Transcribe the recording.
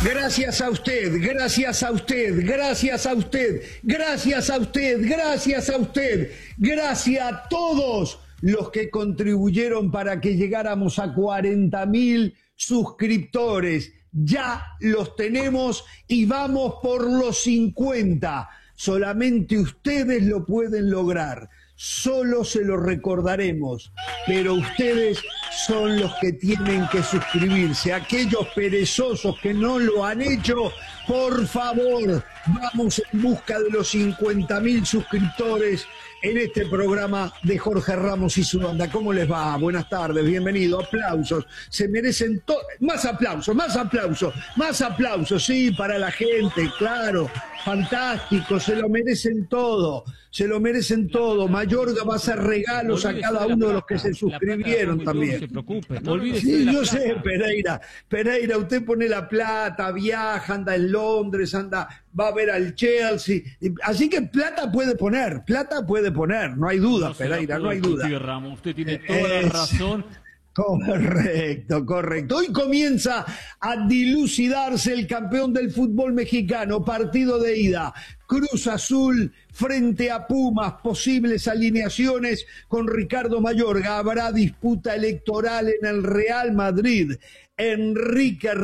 Gracias a usted, gracias a usted, gracias a usted, gracias a usted, gracias a usted, gracias a todos los que contribuyeron para que llegáramos a 40.000 suscriptores. Ya los tenemos y vamos por los 50. Solamente ustedes lo pueden lograr. Solo se lo recordaremos, pero ustedes son los que tienen que suscribirse. Aquellos perezosos que no lo han hecho, por favor, vamos en busca de los 50.000 suscriptores en este programa de Jorge Ramos y su banda. ¿Cómo les va? Buenas tardes, bienvenido. Aplausos. Se merecen más aplausos, más aplausos, más aplausos, sí, para la gente, claro. Fantástico, se lo merecen todo, se lo merecen todo. Mayorga va a hacer regalos a cada uno de los que se suscribieron también. No se preocupe, Sí, yo sé, Pereira, usted pone la plata, viaja, anda en Londres, va a ver al Chelsea, así que plata puede poner, no hay duda, Pereira, no hay duda. Ramos, usted tiene toda la razón. Correcto, correcto. Hoy comienza a dilucidarse el campeón del fútbol mexicano, partido de ida. Cruz Azul frente a Pumas, posibles alineaciones con Ricardo Mayorga. Habrá disputa electoral en el Real Madrid. Enrique